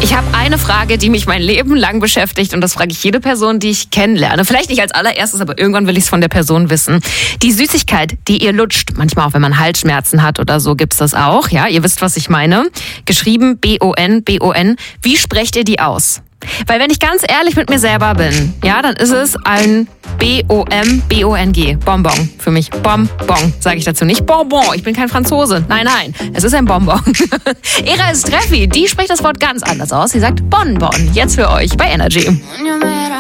Ich habe eine Frage, die mich mein Leben lang beschäftigt und das frage ich jede Person, die ich kennenlerne. Vielleicht nicht als allererstes, aber irgendwann will ich es von der Person wissen. Die Süßigkeit, die ihr lutscht, manchmal auch wenn man Halsschmerzen hat oder so, gibt's das auch. Ja, ihr wisst, was ich meine. Geschrieben B-O-N, B-O-N. Wie sprecht ihr die aus? Weil wenn ich ganz ehrlich mit mir selber bin, ja, dann ist es ein B-O-M-B-O-N-G. Bonbon. Für mich Bonbon, sage ich dazu. Nicht Bonbon, ich bin kein Franzose. Nein, es ist ein Bonbon. Era ist Treffi, die spricht das Wort ganz anders aus. Sie sagt Bonbon. Jetzt für euch bei Energy.